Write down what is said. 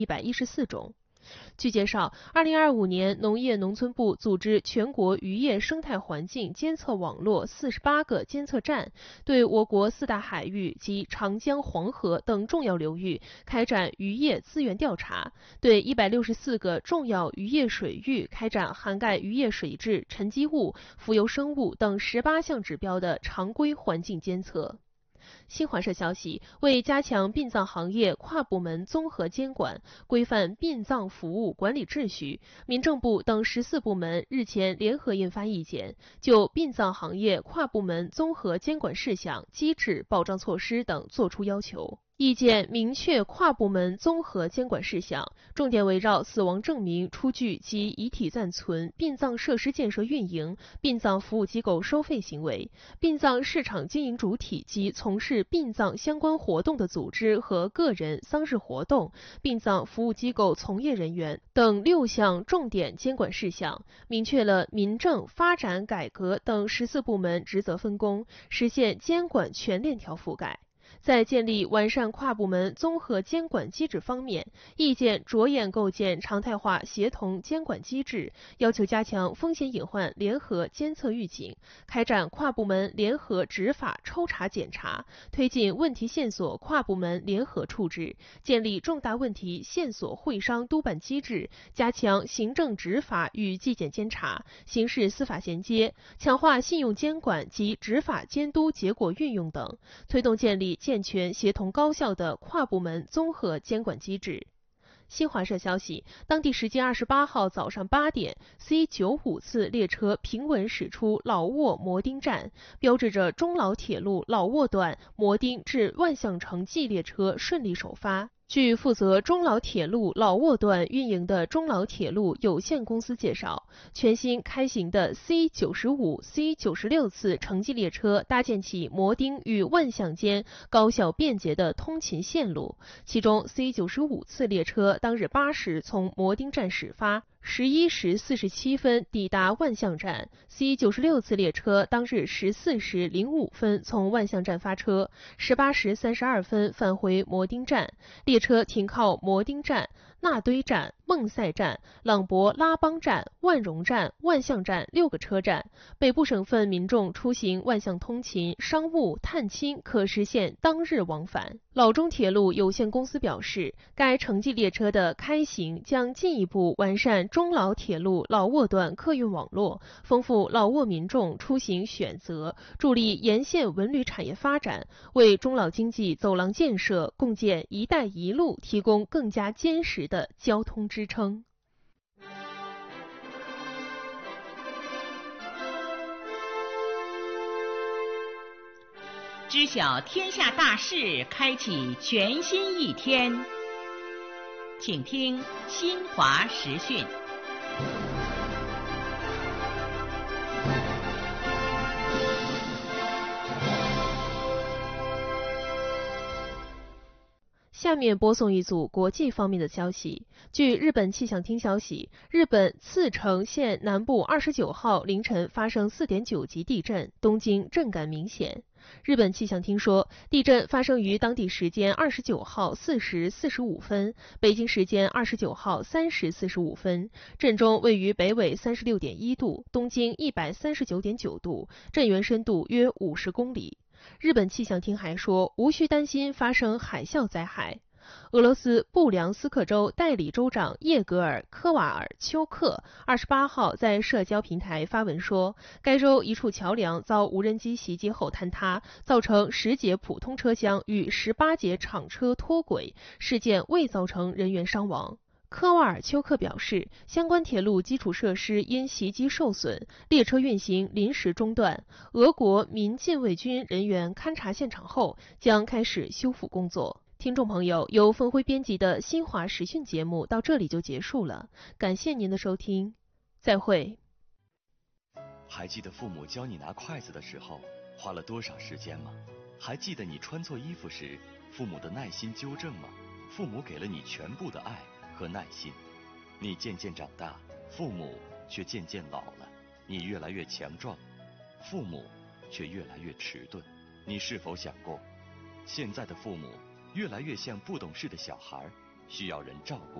114种。据介绍，2025年农业农村部组织全国渔业生态环境监测网络48个监测站，对我国4大海域及长江、黄河等重要流域开展渔业资源调查，对164个重要渔业水域开展涵盖渔业水质、沉积物、浮游生物等18项指标的常规环境监测。新华社消息，为加强殡葬行业跨部门综合监管，规范殡葬服务管理秩序，民政部等14部门日前联合印发意见，就殡葬行业跨部门综合监管事项、机制、保障措施等作出要求。意见明确跨部门综合监管事项，重点围绕死亡证明出具及遗体暂存、殡葬设施建设运营、殡葬服务机构收费行为、殡葬市场经营主体及从事殡葬相关活动的组织和个人、丧事活动、殡葬服务机构从业人员等6项重点监管事项，明确了民政、发展、改革等14部门职责分工，实现监管全链条覆盖。在建立完善跨部门综合监管机制方面，意见着眼构建常态化协同监管机制，要求加强风险隐患联合监测预警，开展跨部门联合执法抽查检查，推进问题线索跨部门联合处置，建立重大问题线索会商督办机制，加强行政执法与纪检监察、刑事司法衔接，强化信用监管及执法监督结果运用等，推动建立健全协同高效的跨部门综合监管机制。新华社消息，当地时间28号早上8点 ，C95次列车平稳驶出老挝摩丁站，标志着中老铁路老挝段摩丁至万象城际列车顺利首发。据负责中老铁路老挝段运营的中老铁路有限公司介绍，全新开行的 C95、C96次城际列车搭建起摩丁与万象间高效便捷的通勤线路，其中 C95次列车当日8时从摩丁站始发，11时47分抵达万象站 ，C96次列车当日14时05分从万象站发车，18时32分返回摩丁站。列车停靠摩丁站、纳堆站、孟赛站、朗博拉邦站、万荣站、万象站6个车站。北部省份民众出行万象通勤、商务、探亲可实现当日往返。老中铁路有限公司表示，该城际列车的开行将进一步完善中老铁路老挝段客运网络，丰富老挝民众出行选择，助力沿线文旅产业发展，为中老经济走廊建设、共建“一带一路”提供更加坚实的交通支撑。 知晓天下大事，开启全新一天。请听新华时讯。 下面播送一组国际方面的消息。据日本气象厅消息，日本茨城县南部29号凌晨发生4.9级地震，东京震感明显。日本气象厅说，地震发生于当地时间29号4时45分，北京时间29号3时45分。震中位于北纬36.1度，东经139.9度，震源深度约50公里。日本气象厅还说，无需担心发生海啸灾害。俄罗斯布良斯克州代理州长叶格尔·科瓦尔丘克28号在社交平台发文说，该州一处桥梁遭无人机袭击后坍塌，造成10节普通车厢与18节厂车脱轨，事件未造成人员伤亡。科瓦尔丘克表示，相关铁路基础设施因袭击受损，列车运行临时中断。俄国民禁卫军人员勘察现场后，将开始修复工作。听众朋友，由峰辉编辑的新华时讯节目到这里就结束了，感谢您的收听，再会。 还记得父母教你拿筷子的时候花了多少时间吗？还记得你穿错衣服时父母的耐心纠正吗？父母给了你全部的爱和耐心，你渐渐长大，父母却渐渐老了。你越来越强壮，父母却越来越迟钝。你是否想过，现在的父母越来越像不懂事的小孩， 需要人照顾。